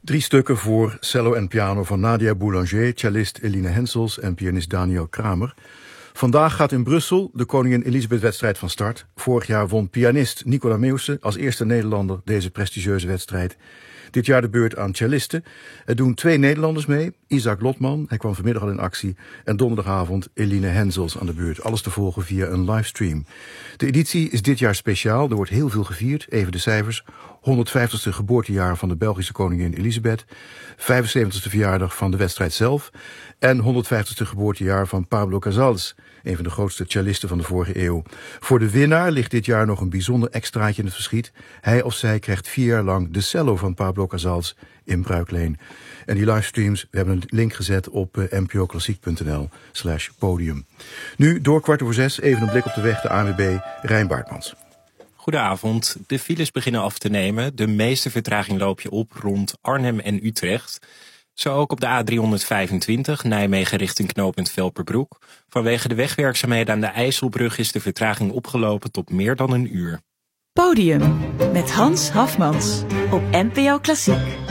3 stukken voor cello en piano van Nadia Boulanger, cellist Eline Hensels en pianist Daniel Kramer. Vandaag gaat in Brussel de Koningin Elisabeth-wedstrijd van start. Vorig jaar won pianist Nicola Meeuwse als eerste Nederlander deze prestigieuze wedstrijd. Dit jaar de beurt aan cellisten. Er doen 2 Nederlanders mee. Isaac Lotman, hij kwam vanmiddag al in actie. En donderdagavond Eline Hensels aan de beurt. Alles te volgen via een livestream. De editie is dit jaar speciaal. Er wordt heel veel gevierd. Even de cijfers. 150ste geboortejaar van de Belgische koningin Elisabeth. 75ste verjaardag van de wedstrijd zelf. En 150ste geboortejaar van Pablo Casals, een van de grootste cellisten van de vorige eeuw. Voor de winnaar ligt dit jaar nog een bijzonder extraatje in het verschiet. Hij of zij krijgt 4 jaar lang de cello van Pablo Casals in bruikleen. En die livestreams, we hebben een link gezet op npoklassiek.nl/podium. Nu, door 5:15, even een blik op de weg, de ANWB, Rijn Baartmans. Goedenavond. De files beginnen af te nemen. De meeste vertraging loop je op rond Arnhem en Utrecht. Zo ook op de A325, Nijmegen richting knooppunt Velperbroek. Vanwege de wegwerkzaamheden aan de IJsselbrug is de vertraging opgelopen tot meer dan een uur. Podium met Hans Hafmans op NPO Klassiek.